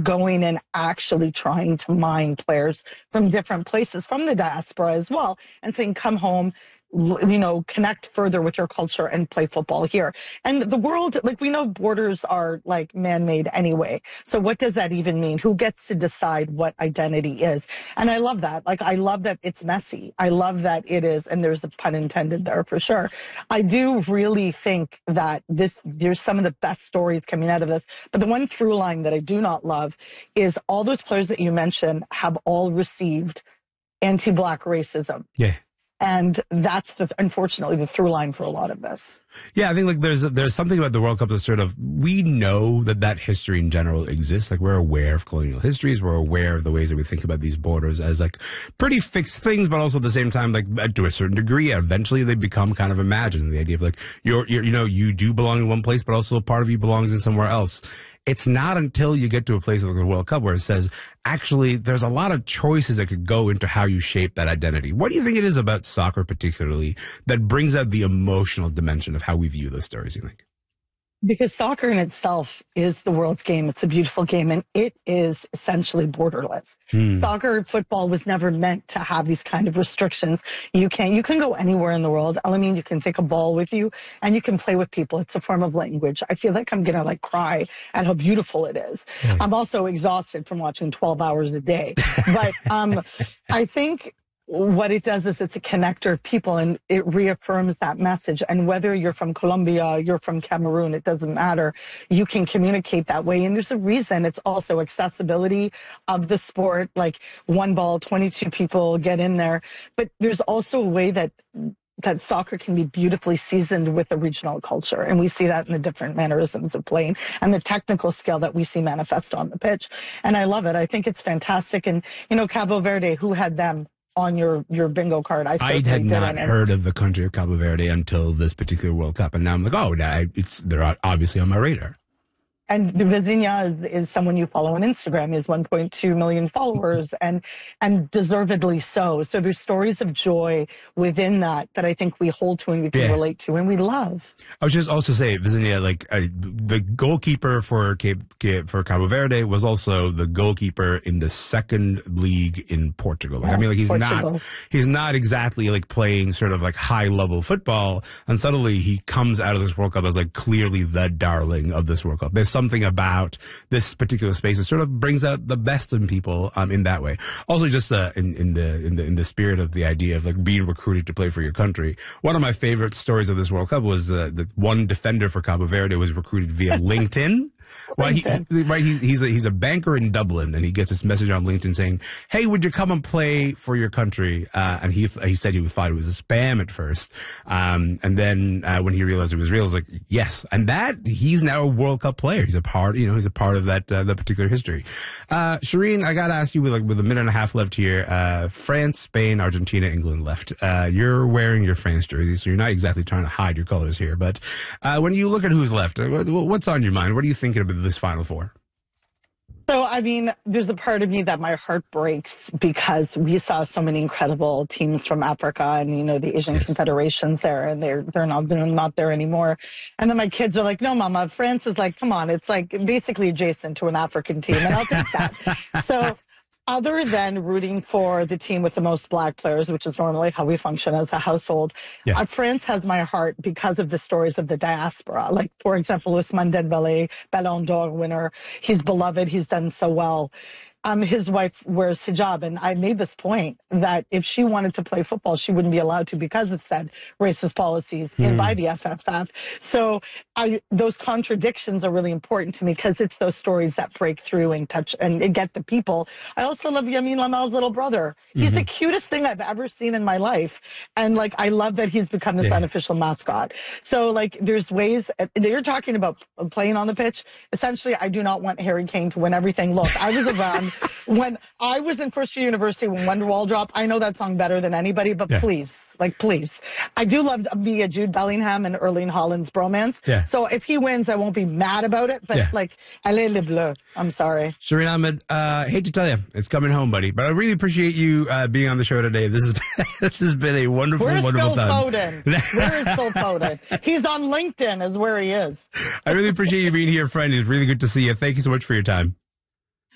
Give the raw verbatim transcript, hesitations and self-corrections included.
going and actually trying to mine players from different places, from the diaspora as well, and saying, come home, you know, connect further with your culture and play football here. And the world, like, we know borders are like man-made anyway. So what does that even mean? Who gets to decide what identity is? And I love that. Like, I love that it's messy. I love that it is, and there's a pun intended there for sure. I do really think that this, there's some of the best stories coming out of this. But the one through line that I do not love is all those players that you mentioned have all received anti-Black racism. Yeah. And that's the, unfortunately, the through line for a lot of this. Yeah, I think like there's there's something about the World Cup that's sort of, we know that that history in general exists. Like, we're aware of colonial histories. We're aware of the ways that we think about these borders as like pretty fixed things, but also at the same time, like to a certain degree, eventually they become kind of imagined. The idea of like, you're, you're you know, you do belong in one place, but also a part of you belongs in somewhere else. It's not until you get to a place like the World Cup where it says, actually, there's a lot of choices that could go into how you shape that identity. What do you think it is about soccer particularly that brings out the emotional dimension of how we view those stories, you think? Because soccer in itself is the world's game. It's a beautiful game, and it is essentially borderless. Hmm. Soccer, football was never meant to have these kind of restrictions. You can you can go anywhere in the world. I mean, you can take a ball with you, and you can play with people. It's a form of language. I feel like I'm going to, like, cry at how beautiful it is. Hmm. I'm also exhausted from watching twelve hours a day. But um, I think what it does is it's a connector of people, and it reaffirms that message. And whether you're from Colombia, you're from Cameroon, it doesn't matter. You can communicate that way. And there's a reason. It's also accessibility of the sport, like one ball, twenty-two people get in there. But there's also a way that that soccer can be beautifully seasoned with the regional culture. And we see that in the different mannerisms of playing and the technical skill that we see manifest on the pitch. And I love it. I think it's fantastic. And, you know, Cabo Verde, who had them on your, your bingo card? I, I had not heard of the country of Cabo Verde until this particular World Cup. And now I'm like, oh, it's they're obviously on my radar. And Vizinha is, is someone you follow on Instagram. He has one point two million followers, and and deservedly so. So there's stories of joy within that that I think we hold to and we can yeah. relate to and we love. I was just also say, Vizinha, like uh, the goalkeeper for Cape, Cape, for Cabo Verde was also the goalkeeper in the second league in Portugal. Like, yeah, I mean, like he's Portugal. not he's not exactly like playing sort of like high level football, and suddenly he comes out of this World Cup as like clearly the darling of this World Cup. There's something about this particular space that sort of brings out the best in people um, in that way. Also, just uh, in, in the in the in the spirit of the idea of like being recruited to play for your country. One of my favorite stories of this World Cup was uh, that one defender for Cabo Verde was recruited via LinkedIn. Well, he, he, right, he's he's a, he's a banker in Dublin, and he gets this message on LinkedIn saying, "Hey, would you come and play for your country?" Uh, and he he said he thought it was a spam at first, um, and then uh, when he realized it was real, he was like, "Yes!" And that he's now a World Cup player. He's a part, you know, he's a part of that uh, that particular history. Uh, Shireen, I got to ask you, with like with a minute and a half left here, uh, France, Spain, Argentina, England left. Uh, you're wearing your France jersey, so you're not exactly trying to hide your colors here. But uh, when you look at who's left, what's on your mind? What are you thinking about this Final Four? So, I mean, there's a part of me that my heart breaks because we saw so many incredible teams from Africa and, you know, the Asian yes. confederations there, and they're they're not they're not there anymore. And then my kids are like, no, Mama, France is like, come on, it's like basically adjacent to an African team, and I'll take that. So, other than rooting for the team with the most Black players, which is normally how we function as a household, yeah. uh, France has my heart because of the stories of the diaspora. Like, for example, Ousmane Dembélé, Ballon d'Or winner. He's beloved. He's done so well. Um, his wife wears hijab, and I made this point that if she wanted to play football, she wouldn't be allowed to because of said racist policies mm. in by the F F F. So I, those contradictions are really important to me because it's those stories that break through and touch and get the people. I also love Yamin Lamel's little brother. He's mm-hmm. the cutest thing I've ever seen in my life. And like, I love that he's become this yeah. unofficial mascot. So like, there's ways, you're talking about playing on the pitch. Essentially, I do not want Harry Kane to win everything. Look, I was around when I was in first year university when Wonderwall dropped. I know that song better than anybody, but yeah. please, like, please. I do love via Jude Bellingham and Erling Haaland's bromance. Yeah. So if he wins, I won't be mad about it, but yeah. like, allez les bleus. I'm sorry. Shireen Ahmed, uh, hate to tell you, it's coming home, buddy, but I really appreciate you uh, being on the show today. This has been, this has been a wonderful, Where's wonderful Phil time. Foden? Where is Phil Foden? He's on LinkedIn is where he is. I really appreciate you being here, friend. It's really good to see you. Thank you so much for your time.